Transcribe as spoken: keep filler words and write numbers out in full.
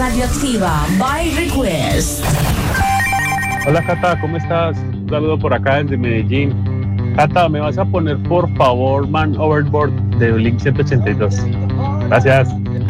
Radioactiva by Request. Hola Cata, ¿cómo estás? Un saludo por acá desde Medellín. Cata, ¿me vas a poner por favor Man Overboard de Blink ciento ochenta y dos? Gracias.